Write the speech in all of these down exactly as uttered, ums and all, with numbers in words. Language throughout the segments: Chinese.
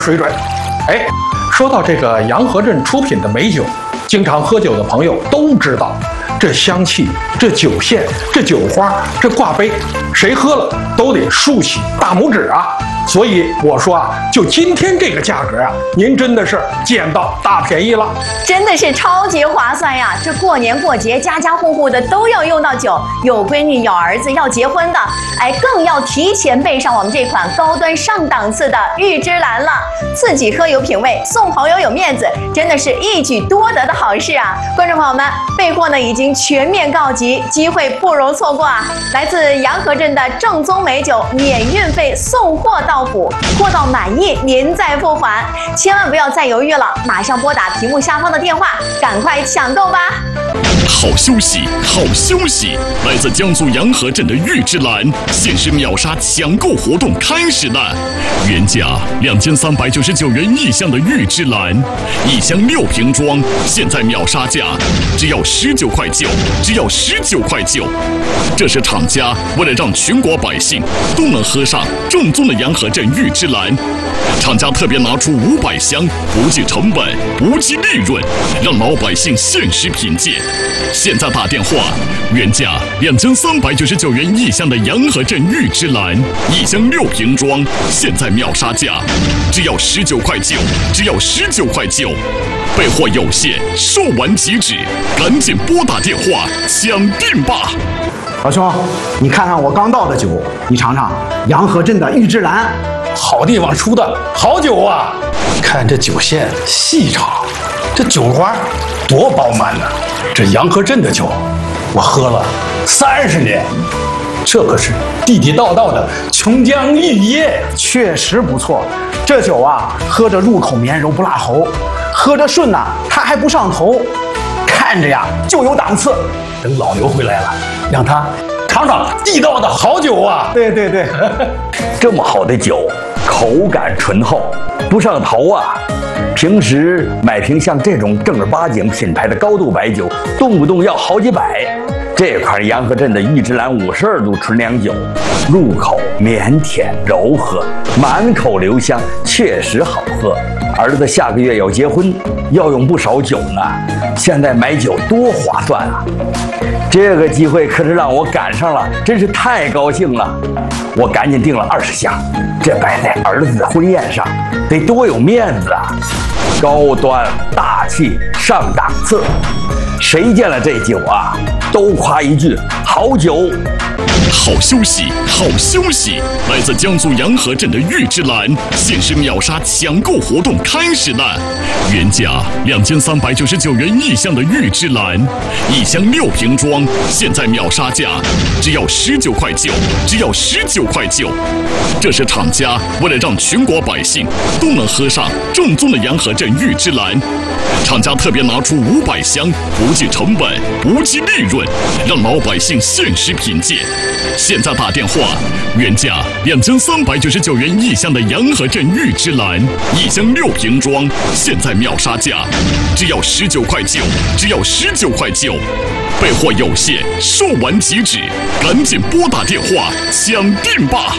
水准。哎，说到这个洋河镇出品的美酒，经常喝酒的朋友都知道，这香气、这酒线、这酒花、这挂杯，谁喝了都得竖起大拇指啊！所以我说啊，就今天这个价格啊，您真的是捡到大便宜了， 真的是超级划算呀！这过年过节，家家户户的都要用到酒，有闺女、有儿子要结婚的，哎，更要提前备上我们这款高端上档次的玉芝兰了。自己喝有品味，送朋友有面子，真的是一举多得的好事啊！观众朋友们，备货呢已经全面告急，机会不容错过啊！来自洋河镇的正宗美酒，免运费送货到府，货到满意您再付款，千万不要再犹豫了，马上拨打屏幕下方的电话，赶快抢购吧！ 好消息，好消息！来自江苏洋河镇的玉芝兰限时秒杀抢购活动开始了，原价两千三百九十九元一箱的玉芝兰，一箱六瓶装，现在秒杀价只要十九块九，只要十九块九。这是厂家为了让全国百姓都能喝上正宗的洋河镇玉芝兰，厂家特别拿出五百箱，不计成本，不计利润，让老百姓限时品鉴。现在打电话，原价两千三百九十九元一箱的洋河镇玉芝兰，一箱六瓶装，现在秒杀价只要十九块九，只要十九块九。备货有限，售完即止，赶紧拨打电话抢订吧！ 老兄，你看看我刚倒的酒，你尝尝洋河镇的玉芝兰， 好地方出的好酒啊！看这酒线细长，这酒花多饱满呢！这洋河镇的酒，我喝了三十年，这可是地地道道的琼浆玉液， 确实不错。这酒啊，喝着入口绵柔不辣喉，喝着顺呐，它还不上头，看着呀就有档次。 等老牛回来了，让他尝尝地道的好酒啊！ 对对对， 这么好的酒，口感醇厚，不上头啊！平时买瓶像这种正儿八经品牌的高度白酒，动不动要好几百。这款洋河镇的玉芝兰五十二度纯粮酒，入口绵甜柔和，满口留香，确实好喝。儿子下个月要结婚，要用不少酒呢，现在买酒多划算啊！这个机会可是让我赶上了，真是太高兴了。我赶紧订了二十箱，这摆在儿子的婚宴上，得多有面子啊！高端大气上档次，谁见了这酒啊，都夸一句好酒。 好消息，好消息！来自江苏洋河镇的玉芝兰限时秒杀抢购活动开始了，原价两千三百九十九元一箱的玉芝兰，一箱六瓶装，现在秒杀价只要十九块九，只要十九块九。这是厂家为了让全国百姓都能喝上正宗的洋河镇玉芝兰，厂家特别拿出五百箱，不计成本，不计利润，让老百姓限时品鉴。现在打电话，原价两千三百九十九元一箱的洋河镇玉芝兰，一箱六瓶装，现在秒杀价只要十九块九，只要十九块九。备货有限，售完即止，赶紧拨打电话抢订吧！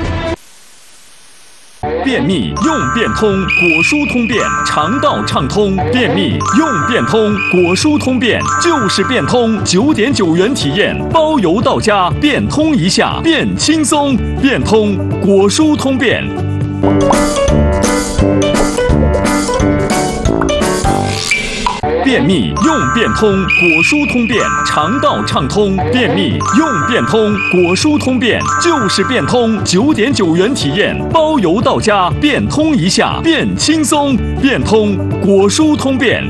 便秘用便通，果蔬通便，肠道畅通。便秘用便通，果蔬通便就是便通，九点九元体验，包邮到家，便通一下变轻松。便通果蔬通便。便秘用便通，果蔬通便，肠道畅通。便秘用便通，果蔬通便就是便通，九点九元体验，包邮到家，便通一下变轻松。便通果蔬通便。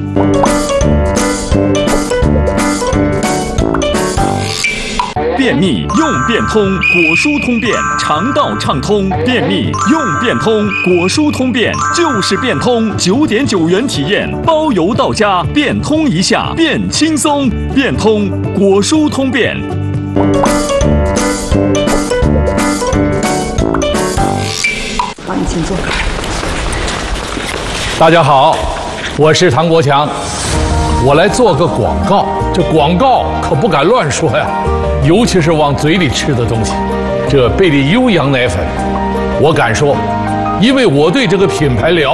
便秘用便通，果蔬通便，肠道畅通。便秘用便通，果蔬通便就是便通，九点九元体验，包邮到家，便通一下变轻松。便通果蔬通便。 帮你请坐。 大家好，我是唐国强，我来做个广告。这广告可不敢乱说呀，尤其是往嘴里吃的东西。这贝利优羊奶粉，我敢说， 因为我对这个品牌了